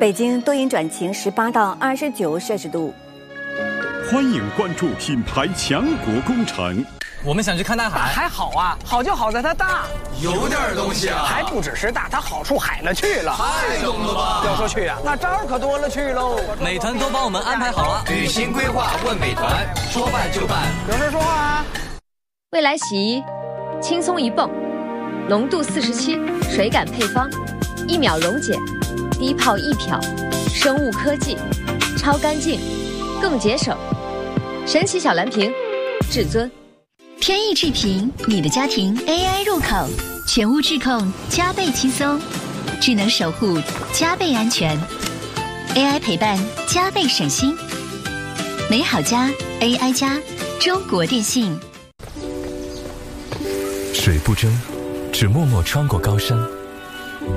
北京多云转晴，18到29摄氏度。 欢迎关注品牌强国工程。 我们想去看大海， 还好啊，好就好在它大， 有点东西啊， 还不只是大，它好处海了去了， 太懂了吧？ 要说去啊，那招可多了去喽。 美团都帮我们安排好了， 旅行规划问美团，说办就办。 有事说话啊。 未来洗衣，轻松一泵，浓度47，水感配方，1秒溶解，低泡易漂，生物科技，超干净，更节省。神奇小蓝瓶，至尊。 天翼智屏，你的家庭 AI 入口，全屋智控加倍轻松，智能守护加倍安全， AI 陪伴加倍省心。美好家 AI 家，中国电信。 水不争，只默默穿过高山。